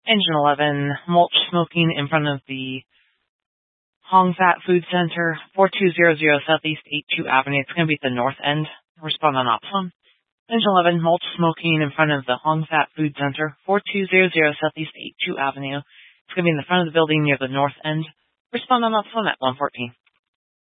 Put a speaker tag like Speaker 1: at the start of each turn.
Speaker 1: Engine 11, mulch smoking in front of the Hong Fat Food Center, 4200 Southeast 82 Avenue. It's going to be at the north end. Respond on option. Engine 11, mulch smoking in front of the Hong Fat Food Center, 4200 Southeast 82 Avenue. It's going to be in the front of the building near the north end. Respond on option at 114.